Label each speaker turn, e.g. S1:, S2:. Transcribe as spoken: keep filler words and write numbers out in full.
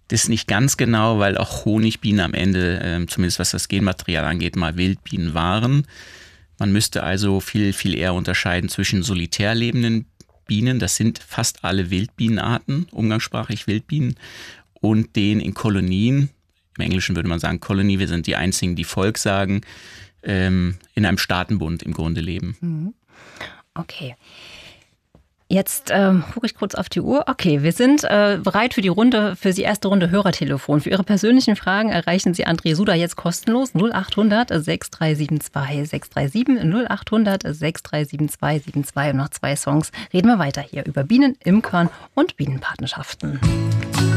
S1: Das ist nicht ganz genau, weil auch Honigbienen am Ende, äh, zumindest was das Genmaterial angeht, mal Wildbienen waren. Man müsste also viel, viel eher unterscheiden zwischen solitär lebenden Bienen, das sind fast alle Wildbienenarten, umgangssprachlich Wildbienen, und den in Kolonien, im Englischen würde man sagen Colony, wir sind die einzigen, die Volk sagen, ähm, in einem Staatenbund im Grunde leben.
S2: Okay. Jetzt ähm, gucke ich kurz auf die Uhr. Okay, wir sind äh, bereit für die Runde, für die erste Runde Hörertelefon. Für Ihre persönlichen Fragen erreichen Sie André Suda jetzt kostenlos null acht hundert sechs drei sieben zwei sechs drei sieben null acht hundert sechs drei sieben zwei sieben zwei und noch zwei Songs reden wir weiter hier über Bienen, Imkern und Bienenpatenschaften.